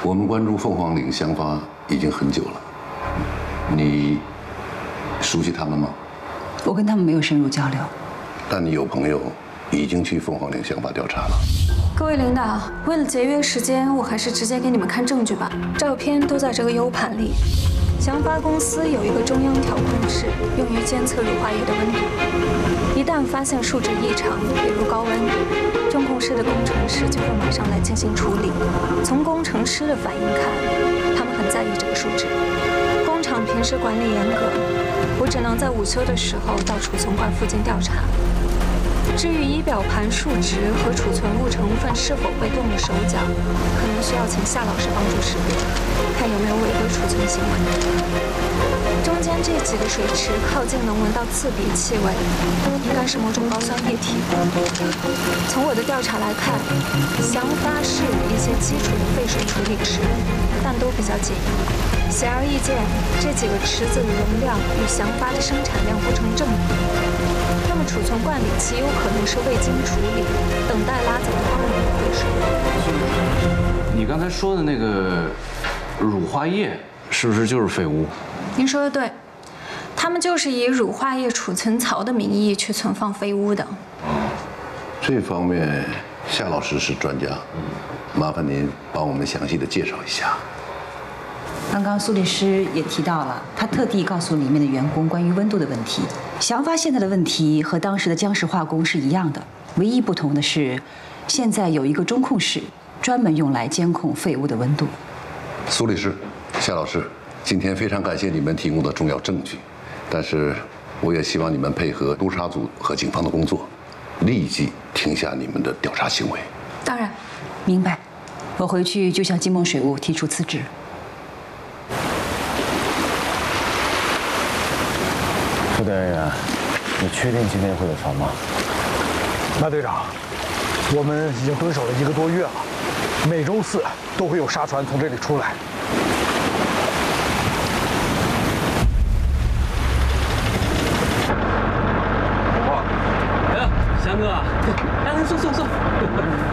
我们关注凤凰岭香发已经很久了，你熟悉他们吗？ 我跟他们没有深入交流。 但你有朋友已经去凤凰岭香发调查了。 各位领导，为了节约时间，我还是直接给你们看证据吧。照片都在这个 U 盘里。祥发公司有一个中央调控室，用于监测乳化液的温度。一旦发现数值异常，比如高温，中控室的工程师就会马上来进行处理。从工程师的反应看，他们很在意这个数值。工厂平时管理严格，我只能在午休的时候到储存罐附近调查。至于仪表盘数值和储存物成分是否被动了手脚，可能需要请夏老师帮助识别，看有没有违规储存行为。中间这几个水池靠近能闻到刺鼻气味，应该是某种高酸液体。从我的调查来看，祥发是有一些基础的废水处理池，但都比较简易。显而易见，这几个池子的容量与祥发的生产量不成正比。那么储存罐里极有可能是未经处理，等待拉走的高浓度废水。 你刚才说的那个乳化液，是不是就是废污？ 您说的对，他们就是以乳化液储存槽的名义去存放废污的。 这方面夏老师是专家，麻烦您帮我们详细的介绍一下。 刚刚苏律师也提到了，他特地告诉里面的员工关于温度的问题。祥发现在的问题和当时的江氏化工是一样的，唯一不同的是，现在有一个中控室，专门用来监控废物的温度。 苏律师、夏老师，今天非常感谢你们提供的重要证据，但是我也希望你们配合督察组和警方的工作，立即停下你们的调查行为。 当然， 明白。我回去就向金梦水务提出辞职。 副队员，你确定今天会有船吗？ 马队长，我们已经蹲守了1个多月了，每周4都会有沙船从这里出来。 哇，来了，翔哥，来送。